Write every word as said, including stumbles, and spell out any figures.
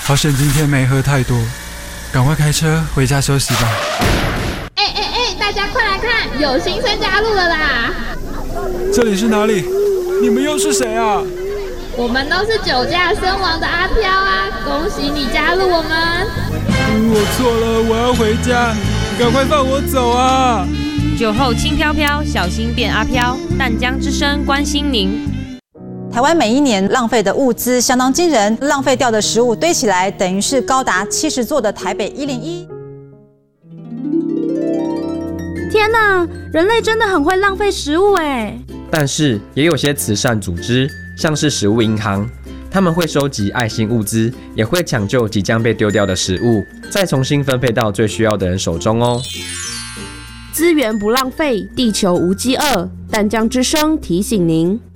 好险今天没喝太多，赶快开车回家休息吧。 哎哎哎，大家快来看，有新生加入了啦！ 这里是哪里？你们又是谁啊？ 我们都是酒驾身亡的阿飘啊！恭喜你加入我们！ 我错了，我要回家，赶快放我走啊！ 酒后轻飘飘，小心变阿飘。淡江之声关心您。 台湾每一年浪费的物资相当惊人，浪费掉的食物堆起来，等于是高达七十座的台北一零一。 天哪，人类真的很会浪费食物哎！ 但是也有些慈善组织，像是食物银行，他们会收集爱心物资，也会抢救即将被丢掉的食物，再重新分配到最需要的人手中哦。 资源不浪费，地球无饥饿。淡江之声提醒您。